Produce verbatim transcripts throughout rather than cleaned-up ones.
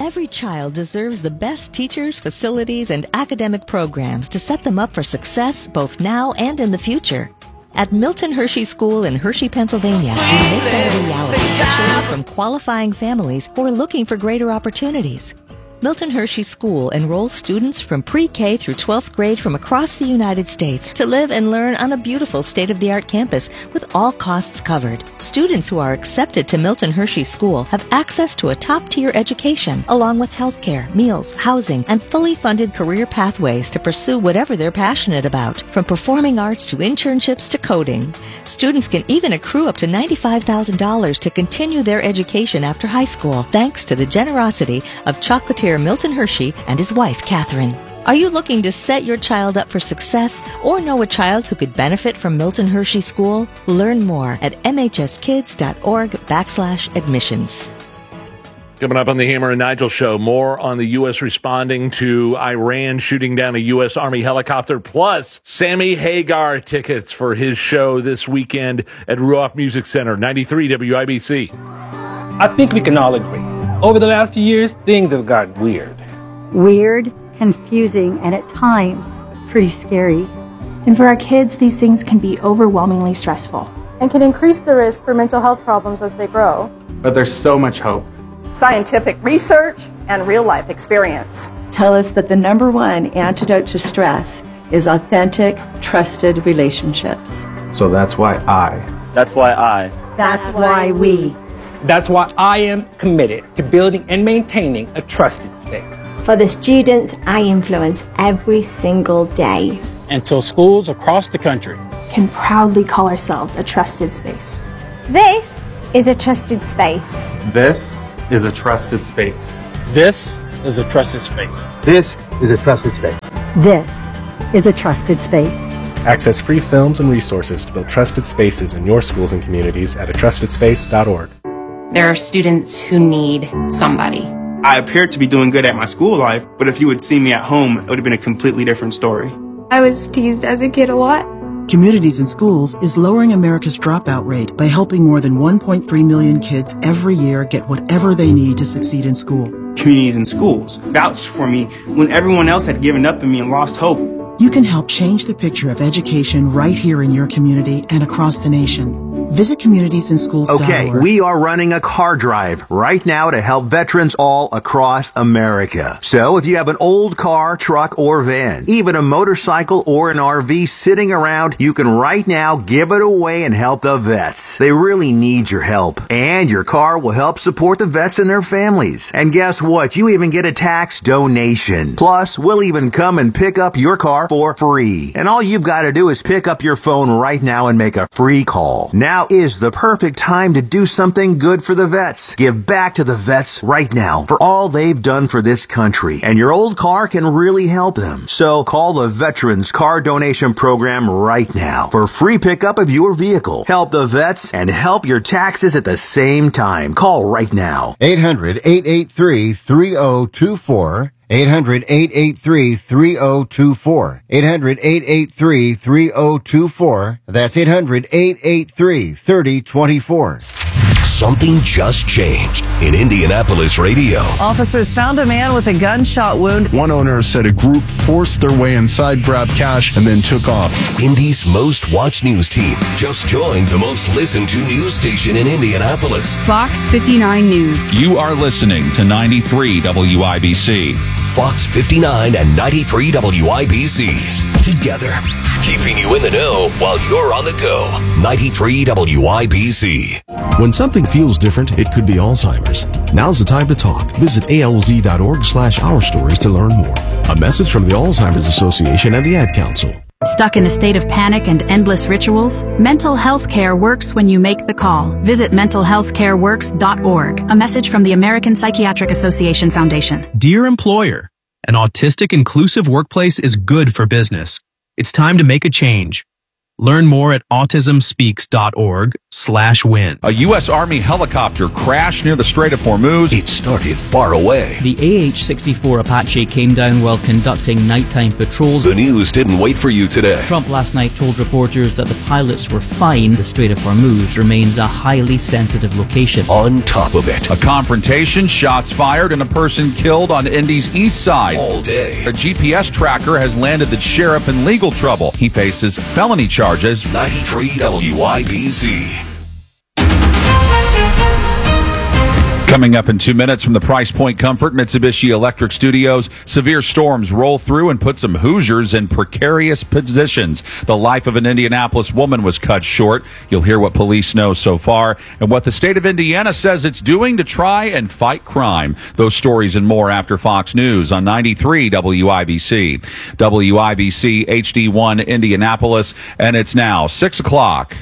Every child deserves the best teachers, facilities, and academic programs to set them up for success both now and in the future. At Milton Hershey School in Hershey, Pennsylvania, we make that a reality for children from qualifying families who are looking for greater opportunities. Milton Hershey School enrolls students from pre-K through twelfth grade from across the United States to live and learn on a beautiful state-of-the-art campus with all costs covered. Students who are accepted to Milton Hershey School have access to a top-tier education, along with healthcare, meals, housing, and fully funded career pathways to pursue whatever they're passionate about, from performing arts to internships to coding. Students can even accrue up to ninety-five thousand dollars to continue their education after high school, thanks to the generosity of chocolatier Milton Hershey and his wife, Catherine. Are you looking to set your child up for success or know a child who could benefit from Milton Hershey School? Learn more at mhskids.org backslash admissions. Coming up on the Hammer and Nigel show, more on the U S responding to Iran shooting down a U S Army helicopter, plus Sammy Hagar tickets for his show this weekend at Ruoff Music Center, ninety-three W I B C. I think we can all agree. Over the last few years, things have gotten weird. Weird, confusing, and at times, pretty scary. And for our kids, these things can be overwhelmingly stressful. And can increase the risk for mental health problems as they grow. But there's so much hope. Scientific research and real-life experience tell us that the number one antidote to stress is authentic, trusted relationships. So that's why I. That's why I. That's why we. That's why I am committed to building and maintaining a trusted space. For the students I influence every single day. Until schools across the country can proudly call ourselves a trusted space. This is a trusted space. This is a trusted space. This is a trusted space. This is a trusted space. This is a trusted space. Access free films and resources to build trusted spaces in your schools and communities at a trusted space dot org. There are students who need somebody. I appeared to be doing good at my school life, but if you had seen me at home, it would have been a completely different story. I was teased as a kid a lot. Communities in Schools is lowering America's dropout rate by helping more than one point three million kids every year get whatever they need to succeed in school. Communities in Schools vouched for me when everyone else had given up on me and lost hope. You can help change the picture of education right here in your community and across the nation. Visit communities in schools dot org. Okay, we are running a car drive right now to help veterans all across America. So if you have an old car, truck, or van, even a motorcycle or an R V sitting around, you can right now give it away and help the vets. They really need your help. And your car will help support the vets and their families. And guess what? You even get a tax donation. Plus, we'll even come and pick up your car for free. And all you've got to do is pick up your phone right now and make a free call. Now is the perfect time to do something good for the vets. Give back to the vets right now for all they've done for this country. And your old car can really help them. So call the Veterans Car Donation Program right now for free pickup of your vehicle. Help the vets and help your taxes at the same time. Call right now. eight hundred, eight eight three, three oh two four. eight hundred, eight eight three, three oh two four. eight hundred, eight eight three, three oh two four. That's eight hundred, eight eight three, three oh two four. Something just changed in Indianapolis radio. Officers found a man with a gunshot wound. One owner said a group forced their way inside, grabbed cash, and then took off. Indy's most watched news team just joined the most listened to news station in Indianapolis. Fox fifty-nine News. You are listening to ninety-three W I B C. Fox fifty-nine and ninety-three W I B C. Together, keeping you in the know while you're on the go. ninety-three W I B C. When something feels different, it could be Alzheimer's. Now's the time to talk. Visit A L Z dot org slash our stories to learn more. A message from the Alzheimer's Association and the Ad Council. Stuck in a state of panic and endless rituals? Mental health care works when you make the call. Visit mental health care works dot org. A message from the American Psychiatric Association Foundation. Dear employer, an autistic inclusive workplace is good for business. It's time to make a change. Learn more at autism speaks dot org slash win. A U S Army helicopter crashed near the Strait of Hormuz. It started far away. The A H sixty-four Apache came down while conducting nighttime patrols. The news didn't wait for you today. Trump last night told reporters that the pilots were fine. The Strait of Hormuz remains a highly sensitive location. On top of it, a confrontation, shots fired, and a person killed on Indy's east side. All day. A G P S tracker has landed the sheriff in legal trouble. He faces felony charges. ninety-three W I B C. Coming up in two minutes from the Price Point Comfort Mitsubishi Electric Studios, severe storms roll through and put some Hoosiers in precarious positions. The life of an Indianapolis woman was cut short. You'll hear what police know so far and what the state of Indiana says it's doing to try and fight crime. Those stories and more after Fox News on ninety-three W I B C. W I B C H D one Indianapolis, and it's now six o'clock.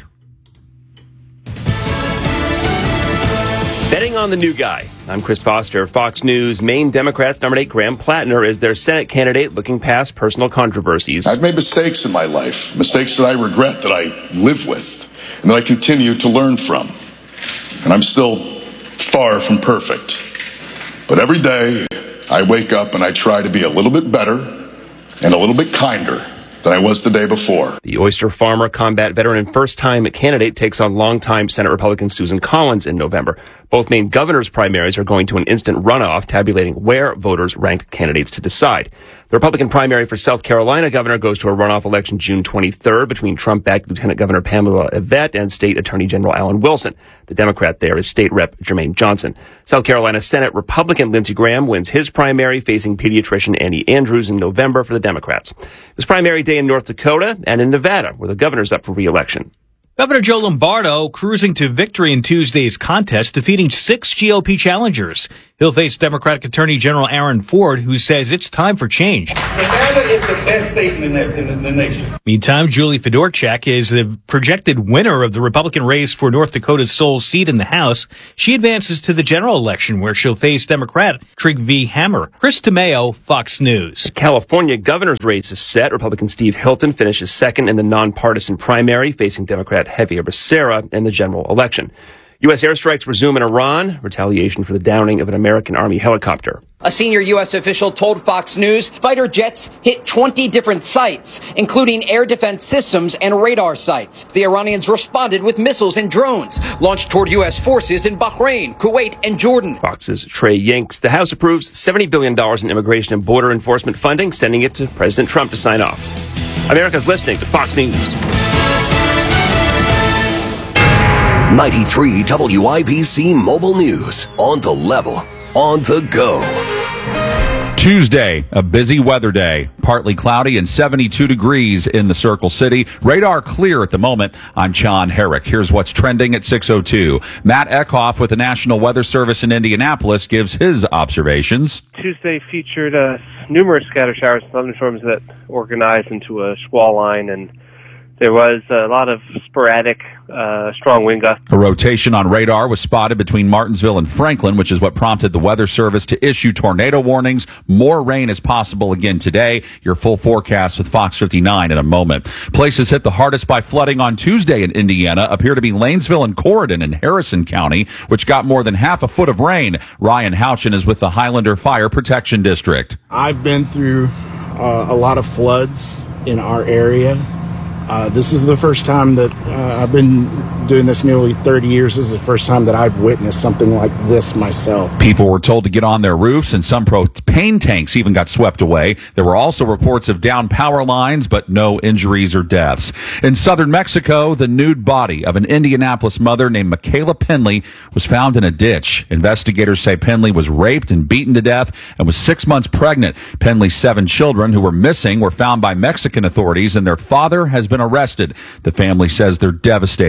Betting on the new guy. I'm Chris Foster. Fox News. Maine Democrats nominate Graham Plattner as their Senate candidate, looking past personal controversies. I've made mistakes in my life, mistakes that I regret, that I live with, and that I continue to learn from. And I'm still far from perfect. But every day, I wake up and I try to be a little bit better and a little bit kinder than I was the day before. The oyster farmer, combat veteran, and first-time candidate takes on longtime Senate Republican Susan Collins in November. Both Maine governor's primaries are going to an instant runoff, tabulating where voters ranked candidates to decide. The Republican primary for South Carolina governor goes to a runoff election June twenty-third between Trump-backed Lieutenant Governor Pamela Yvette and State Attorney General Alan Wilson. The Democrat there is State Rep Jermaine Johnson. South Carolina Senate Republican Lindsey Graham wins his primary, facing pediatrician Annie Andrews in November for the Democrats. It was primary day in North Dakota and in Nevada, where the governor's up for re-election. Governor Joe Lombardo cruising to victory in Tuesday's contest, defeating six G O P challengers. He'll face Democratic Attorney General Aaron Ford, who says it's time for change. Nevada is the best state in the, in the nation. Meantime, Julie Fedorchak is the projected winner of the Republican race for North Dakota's sole seat in the House. She advances to the general election, where she'll face Democrat Trygve Hammer. Chris Tomeo, Fox News. The California governor's race is set. Republican Steve Hilton finishes second in the nonpartisan primary, facing Democrat Javier Becerra in the general election. U S airstrikes resume in Iran, retaliation for the downing of an American Army helicopter. A senior U S official told Fox News fighter jets hit twenty different sites, including air defense systems and radar sites. The Iranians responded with missiles and drones launched toward U S forces in Bahrain, Kuwait, and Jordan. Fox's Trey Yanks. The House approves seventy billion dollars in immigration and border enforcement funding, sending it to President Trump to sign off. America's listening to Fox News. ninety-three W I B C Mobile News. On the level, on the go. Tuesday, a busy weather day. Partly cloudy and seventy-two degrees in the Circle City. Radar clear at the moment. I'm John Herrick. Here's what's trending at six oh two. Matt Eckhoff with the National Weather Service in Indianapolis gives his observations. Tuesday featured uh, numerous scattered showers and thunderstorms that organized into a squall line, and there was a lot of sporadic, uh, strong wind gusts. A rotation on radar was spotted between Martinsville and Franklin, which is what prompted the Weather Service to issue tornado warnings. More rain is possible again today. Your full forecast with Fox fifty-nine in a moment. Places hit the hardest by flooding on Tuesday in Indiana appear to be Lanesville and Corydon in Harrison County, which got more than half a foot of rain. Ryan Houchin is with the Highlander Fire Protection District. I've been through uh, a lot of floods in our area. Uh, this is the first time that uh, I've been doing this nearly thirty years. This is the first time that I've witnessed something like this myself. People were told to get on their roofs, and some propane tanks even got swept away. There were also reports of downed power lines, but no injuries or deaths. In southern Mexico, the nude body of an Indianapolis mother named Michaela Penley was found in a ditch. Investigators say Penley was raped and beaten to death and was six months pregnant. Penley's seven children who were missing were found by Mexican authorities, and their father has been arrested. The family says they're devastated by Penley.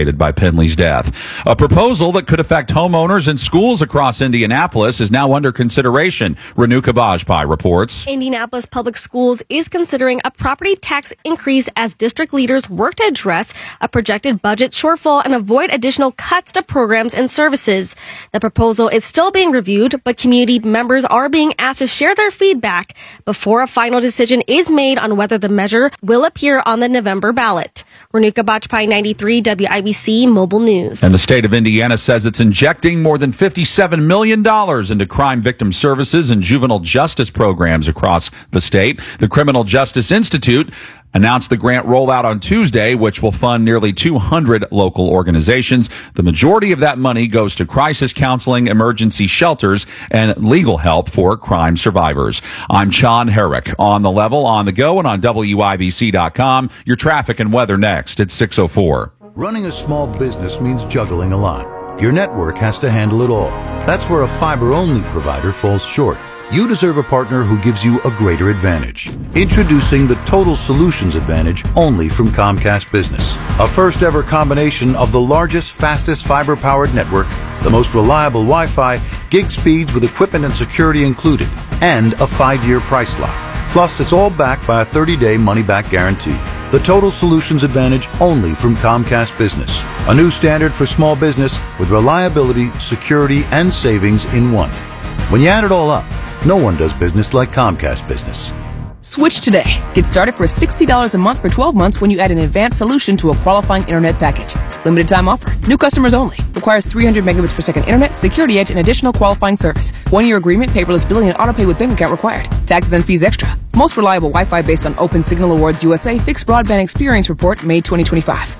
Tinley's death. A proposal that could affect homeowners and schools across Indianapolis is now under consideration. Renuka Bajpai reports. Indianapolis Public Schools is considering a property tax increase as district leaders work to address a projected budget shortfall and avoid additional cuts to programs and services. The proposal is still being reviewed, but community members are being asked to share their feedback before a final decision is made on whether the measure will appear on the November ballot. Renuka Bajpai, ninety-three W I B C Mobile News. And the state of Indiana says it's injecting more than fifty-seven million dollars into crime victim services and juvenile justice programs across the state. The Criminal Justice Institute announced the grant rollout on Tuesday, which will fund nearly two hundred local organizations. The majority of that money goes to crisis counseling, emergency shelters, and legal help for crime survivors. I'm Sean Herrick. On the Level, on the go, and on W I B C dot com. Your traffic and weather next at six oh four. Running a small business means juggling a lot. Your network has to handle it all. That's where a fiber-only provider falls short. You deserve a partner who gives you a greater advantage. Introducing the Total Solutions Advantage only from Comcast Business. A first ever combination of the largest, fastest fiber-powered network, the most reliable Wi-Fi, gig speeds with equipment and security included, and a five-year price lock. Plus, it's all backed by a thirty-day money-back guarantee. The Total Solutions Advantage only from Comcast Business. A new standard for small business with reliability, security, and savings in one. When you add it all up, no one does business like Comcast Business. Switch today. Get started for sixty dollars a month for twelve months when you add an advanced solution to a qualifying internet package. Limited time offer. New customers only. Requires three hundred megabits per second internet, security edge, and additional qualifying service. One year agreement, paperless billing, and autopay with bank account required. Taxes and fees extra. Most reliable Wi-Fi based on Open Signal Awards U S A Fixed Broadband Experience Report, May twenty twenty-five.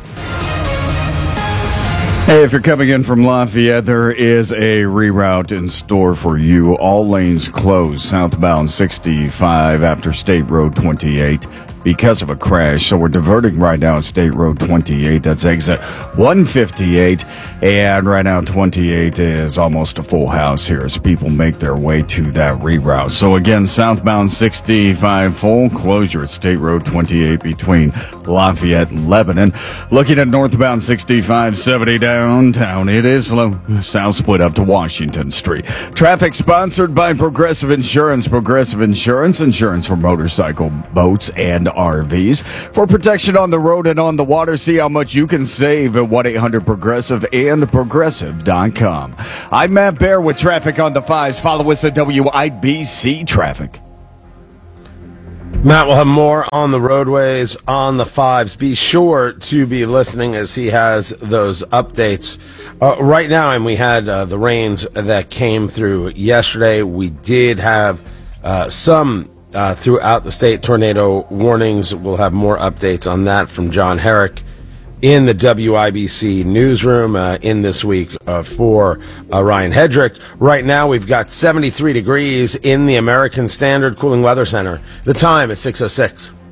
Hey, if you're coming in from Lafayette, there is a reroute in store for you. All lanes closed southbound sixty-five after State Road twenty-eight because of a crash. So we're diverting right now at State Road twenty-eight. That's exit one fifty-eight. And right now twenty-eight is almost a full house here as people make their way to that reroute. So again, southbound sixty-five full closure at State Road twenty-eight between Lafayette and Lebanon. Looking at northbound sixty-five seventy downtown, it is slow. South split up to Washington Street. Traffic sponsored by Progressive Insurance. Progressive Insurance, insurance for motorcycle, boats, and R Vs. For protection on the road and on the water, see how much you can save at one eight hundred progressive and progressive dot com. I'm Matt Bear with traffic on the fives. Follow us at W I B C Traffic. Matt will have more on the roadways on the fives. Be sure to be listening as he has those updates. Uh, right now, and we had uh, the rains that came through yesterday. We did have uh, some uh, throughout the state tornado warnings. We'll have more updates on that from John Herrick in the W I B C newsroom uh, in this week uh, for uh, Ryan Hedrick. Right now, we've got seventy-three degrees in the American Standard Cooling Weather Center. The time is six oh six.